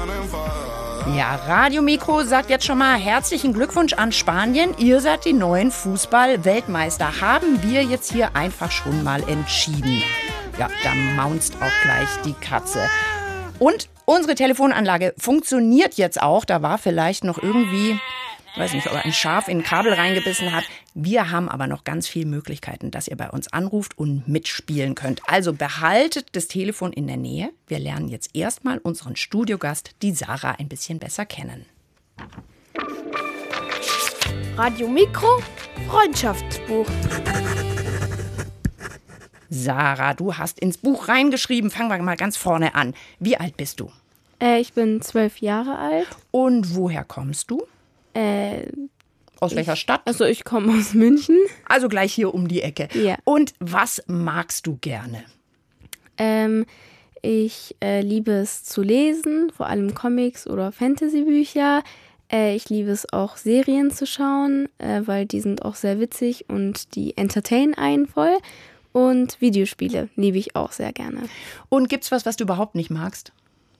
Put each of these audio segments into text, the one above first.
Ja, Radio Mikro sagt jetzt schon mal herzlichen Glückwunsch an Spanien. Ihr seid die neuen Fußball-Weltmeister. Haben wir jetzt hier einfach schon mal entschieden. Ja, da maunzt auch gleich die Katze. Und unsere Telefonanlage funktioniert jetzt auch. Da war vielleicht noch irgendwie, weiß nicht, ob ein Schaf in ein Kabel reingebissen hat. Wir haben aber noch ganz viele Möglichkeiten, dass ihr bei uns anruft und mitspielen könnt. Also behaltet das Telefon in der Nähe. Wir lernen jetzt erstmal unseren Studiogast, die Sarah, ein bisschen besser kennen. Radio Mikro, Freundschaftsbuch. Sarah, du hast ins Buch reingeschrieben. Fangen wir mal ganz vorne an. Wie alt bist du? Ich bin 12 Jahre alt. Und woher kommst du? Aus welcher Stadt? Also ich komme aus München. Also gleich hier um die Ecke. Ja. Und was magst du gerne? Ich liebe es zu lesen, vor allem Comics oder Fantasy-Bücher. Ich liebe es auch, Serien zu schauen, weil die sind auch sehr witzig und die entertainen einen voll. Und Videospiele liebe ich auch sehr gerne. Und gibt's was du überhaupt nicht magst?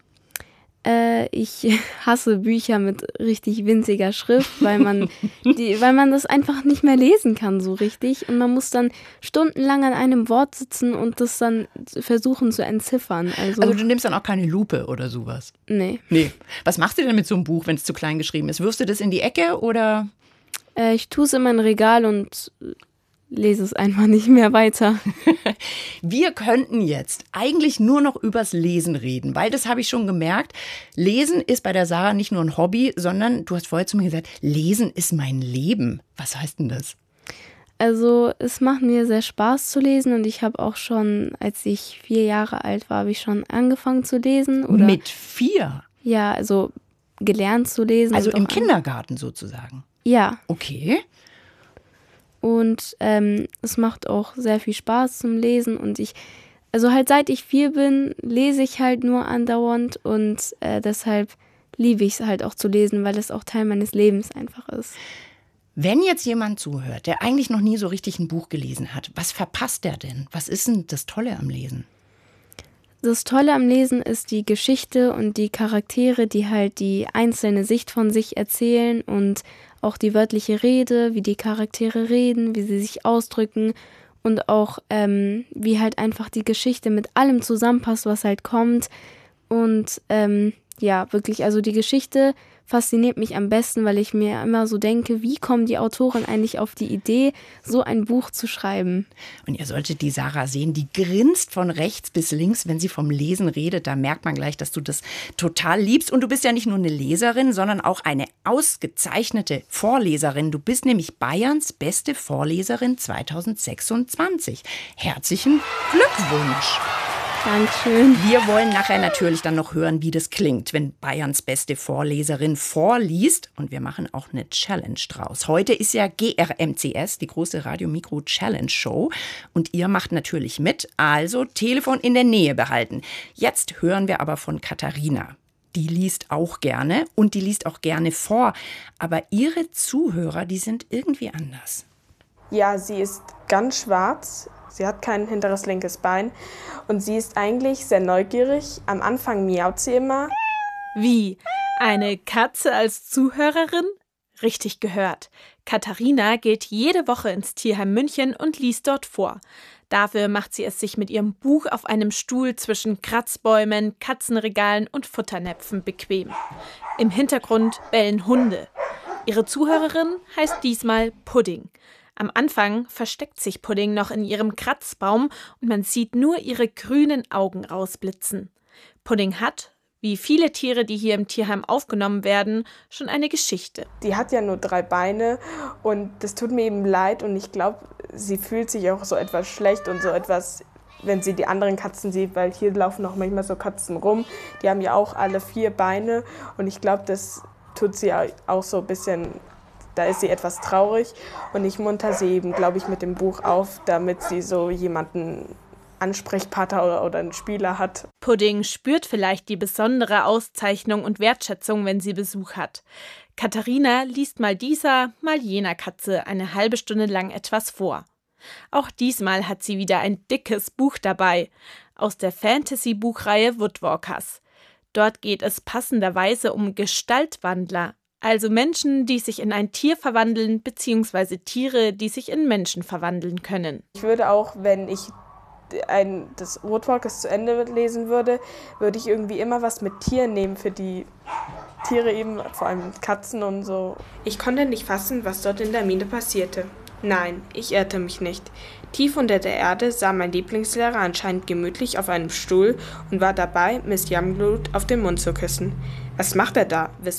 Ich hasse Bücher mit richtig winziger Schrift, weil man das einfach nicht mehr lesen kann so richtig. Und man muss dann stundenlang an einem Wort sitzen und das dann versuchen zu entziffern. Also du nimmst dann auch keine Lupe oder sowas? Nee. Was machst du denn mit so einem Buch, wenn es zu klein geschrieben ist? Wirfst du das in die Ecke oder? Ich tue es in mein Regal und lese es einfach nicht mehr weiter. Wir könnten jetzt eigentlich nur noch übers Lesen reden, weil das habe ich schon gemerkt. Lesen ist bei der Sarah nicht nur ein Hobby, sondern du hast vorher zu mir gesagt, Lesen ist mein Leben. Was heißt denn das? Also es macht mir sehr Spaß zu lesen und ich habe auch schon, als ich 4 Jahre alt war, habe ich schon angefangen zu lesen. Oder, mit 4? Ja, also gelernt zu lesen. Also im Kindergarten sozusagen? Ja. Okay. Und es macht auch sehr viel Spaß zum Lesen und also halt seit ich 4 bin, lese ich halt nur andauernd und deshalb liebe ich es halt auch zu lesen, weil es auch Teil meines Lebens einfach ist. Wenn jetzt jemand zuhört, der eigentlich noch nie so richtig ein Buch gelesen hat, was verpasst der denn? Was ist denn das Tolle am Lesen? Das Tolle am Lesen ist die Geschichte und die Charaktere, die halt die einzelne Sicht von sich erzählen und auch die wörtliche Rede, wie die Charaktere reden, wie sie sich ausdrücken und auch wie halt einfach die Geschichte mit allem zusammenpasst, was halt kommt. Und ja, wirklich, also die Geschichte fasziniert mich am besten, weil ich mir immer so denke, wie kommen die Autoren eigentlich auf die Idee, so ein Buch zu schreiben? Und ihr solltet die Sarah sehen, die grinst von rechts bis links, wenn sie vom Lesen redet. Da merkt man gleich, dass du das total liebst. Und du bist ja nicht nur eine Leserin, sondern auch eine ausgezeichnete Vorleserin. Du bist nämlich Bayerns beste Vorleserin 2026. Herzlichen Glückwunsch! Dankeschön. Wir wollen nachher natürlich dann noch hören, wie das klingt, wenn Bayerns beste Vorleserin vorliest. Und wir machen auch eine Challenge draus. Heute ist ja GRMCS, die große Radio-Mikro-Challenge-Show. Und ihr macht natürlich mit, also Telefon in der Nähe behalten. Jetzt hören wir aber von Katharina. Die liest auch gerne und die liest auch gerne vor. Aber ihre Zuhörer, die sind irgendwie anders. Ja, sie ist ganz schwarz. Sie hat kein hinteres linkes Bein und sie ist eigentlich sehr neugierig. Am Anfang miaut sie immer. Wie? Eine Katze als Zuhörerin? Richtig gehört. Katharina geht jede Woche ins Tierheim München und liest dort vor. Dafür macht sie es sich mit ihrem Buch auf einem Stuhl zwischen Kratzbäumen, Katzenregalen und Futternäpfen bequem. Im Hintergrund bellen Hunde. Ihre Zuhörerin heißt diesmal Pudding. Am Anfang versteckt sich Pudding noch in ihrem Kratzbaum und man sieht nur ihre grünen Augen rausblitzen. Pudding hat, wie viele Tiere, die hier im Tierheim aufgenommen werden, schon eine Geschichte. Die hat ja nur 3 Beine und das tut mir eben leid und ich glaube, sie fühlt sich auch so etwas schlecht und so etwas, wenn sie die anderen Katzen sieht, weil hier laufen auch manchmal so Katzen rum, die haben ja auch alle 4 Beine und ich glaube, das tut sie auch so ein bisschen. Da ist sie etwas traurig und ich munter sie eben, glaube ich, mit dem Buch auf, damit sie so jemanden Ansprechpartner oder einen Spieler hat. Pudding spürt vielleicht die besondere Auszeichnung und Wertschätzung, wenn sie Besuch hat. Katharina liest mal dieser, mal jener Katze eine halbe Stunde lang etwas vor. Auch diesmal hat sie wieder ein dickes Buch dabei, aus der Fantasy-Buchreihe Woodwalkers. Dort geht es passenderweise um Gestaltwandler, also Menschen, die sich in ein Tier verwandeln, beziehungsweise Tiere, die sich in Menschen verwandeln können. Ich würde auch, wenn ich des Rotwalkers zu Ende lesen würde, würde ich irgendwie immer was mit Tieren nehmen für die Tiere eben, vor allem Katzen und so. Ich konnte nicht fassen, was dort in der Mine passierte. Nein, ich irrte mich nicht. Tief unter der Erde sah mein Lieblingslehrer anscheinend gemütlich auf einem Stuhl und war dabei, Miss Youngblood auf den Mund zu küssen. Was macht er da?